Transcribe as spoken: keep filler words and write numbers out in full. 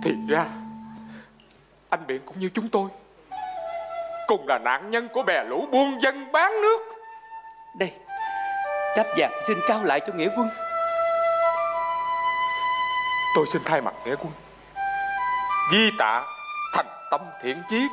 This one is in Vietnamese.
Thì ra anh Biện cũng như chúng tôi, cùng là nạn nhân của bè lũ buôn dân bán nước. Đây, cáp vàng xin trao lại cho nghĩa quân. Tôi xin thay mặt nghĩa quân ghi tạ thành tâm thiện chí